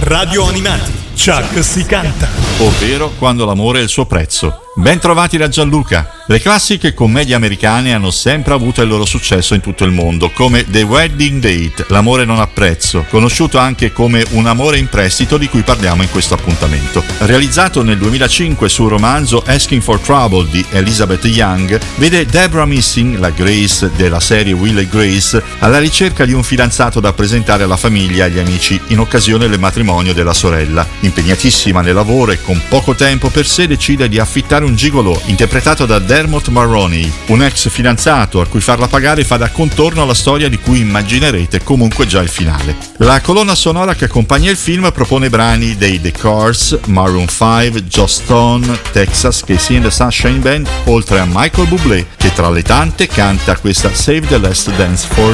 Radio Animati, Chuck si canta. Ovvero Quando l'amore è il suo prezzo. Ben trovati da Gianluca. Le classiche commedie americane hanno sempre avuto il loro successo in tutto il mondo, come The Wedding Date, L'amore non ha prezzo, conosciuto anche come Un amore in prestito, di cui parliamo in questo appuntamento. Realizzato nel 2005 sul romanzo Asking for Trouble di Elizabeth Young, vede Deborah Missing, la Grace della serie Will e Grace, alla ricerca di un fidanzato da presentare alla famiglia e agli amici in occasione del matrimonio della sorella. Impegnatissima nel lavoro e con poco tempo per sé, decide di affittare un gigolò interpretato da Dermot Mulroney, un ex fidanzato a cui farla pagare fa da contorno alla storia di cui immaginerete comunque già il finale. La colonna sonora che accompagna il film propone brani dei The Cars, Maroon 5, Joss Stone, Texas, Casey and the Sunshine Band, oltre a Michael Bublé, che tra le tante canta questa Save the Last Dance for